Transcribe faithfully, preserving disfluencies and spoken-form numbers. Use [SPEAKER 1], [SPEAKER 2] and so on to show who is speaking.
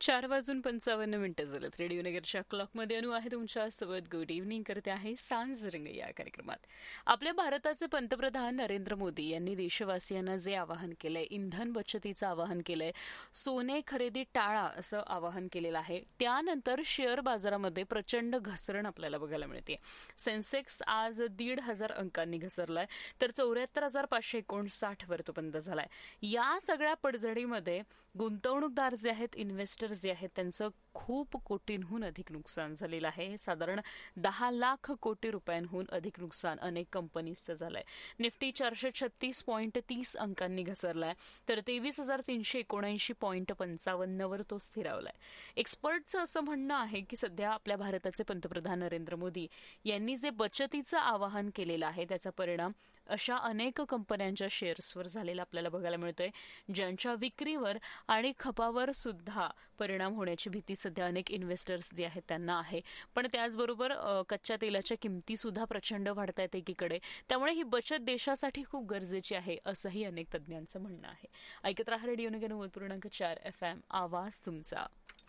[SPEAKER 1] चार वाजून पंचावन्न मिनिटं झालेत. रेडिओ नगरच्या क्लॉकमध्ये अनु आहे तुमच्या सोबत. गुड इव्हनिंग करते आहे सांज रंग या कार्यक्रमात. आपल्या भारताचे पंतप्रधान नरेंद्र मोदी यांनी देशवासियांना जे आवाहन केलंय, इंधन बचतीचं आवाहन केलंय, सोने खरेदी टाळा असं आवाहन केलेलं आहे, त्यानंतर शेअर बाजारामध्ये प्रचंड घसरण आपल्याला बघायला मिळते. सेन्सेक्स आज दीड हजार अंकांनी घसरलाय, तर चौऱ्याहत्तर हजार पाचशे एकोणसाठ वर तो बंद झालाय. या सगळ्या पडझडीमध्ये गुंतवणूकदार जे आहेत, इन्व्हेस्टर जे आहेत, त्यांचं खूप कोटींहून अधिक नुकसान झालेलं आहे. साधारण दहा लाख कोटी रुपयांहून अधिक नुकसान अनेक कंपनीजचं झालंय. निफ्टी चारशे छत्तीस पॉईंट तीस अंकांनी घसरलाय, तर तेवीस हजार तीनशे एकोणऐंशी पॉईंट पंचावन्नवर तो स्थिरावलाय. एक्सपर्टचं असं म्हणणं आहे की सध्या आपल्या भारताचे पंतप्रधान नरेंद्र मोदी यांनी जे बचतीचं आवाहन केलेलं आहे त्याचा परिणाम अशा अनेक कंपन्यांच्या शेअर्सवर झालेला आपल्याला बघायला मिळतोय, ज्यांच्या विक्रीवर आणि खपावर सुद्धा परिणाम होण्याची भीती सध्या अनेक इन्व्हेस्टर्स जे आहेत त्यांना आहे. पण त्याचबरोबर कच्च्या तेलाच्या किमती सुद्धा प्रचंड वाढत आहेत एकीकडे. त्यामुळे ही बचत देशासाठी खूप गरजेची आहे असंही अनेक तज्ज्ञांचं म्हणणं आहे. ऐकत राहा रेडिओ नगर नव्वद पूर्णांक चार एफ एम, आवाज तुमचा.